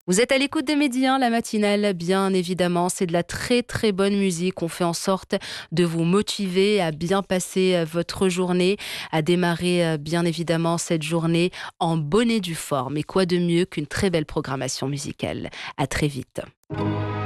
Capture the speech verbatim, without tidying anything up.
Vous êtes à l'écoute de Midi un, la matinale, bien évidemment, c'est de la très très bonne musique. On fait en sorte de vous motiver à bien passer euh, votre journée, à démarrer euh, bien évidemment cette journée en bonne et due forme. Et quoi de mieux qu'une très belle programmation musicale. À très vite.